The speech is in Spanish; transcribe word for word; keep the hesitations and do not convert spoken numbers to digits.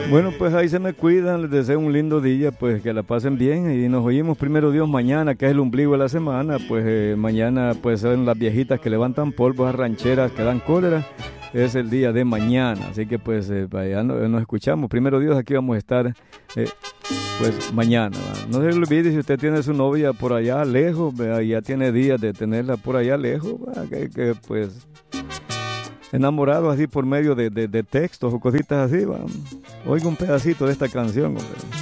Bueno, pues ahí se me cuidan, les deseo un lindo día, pues que la pasen bien y nos oímos primero Dios mañana, que es el ombligo de la semana, pues eh, mañana pues son las viejitas que levantan polvos a rancheras que dan cólera, es el día de mañana, así que pues eh, vaya, no- nos escuchamos, primero Dios aquí vamos a estar eh, pues mañana, ¿va? No se le olvide si usted tiene su novia por allá lejos, ¿verdad? Ya tiene días de tenerla por allá lejos, ¿va? Que, que pues enamorado así por medio de, de, de textos o cositas así, va. Oiga un pedacito de esta canción, hombre.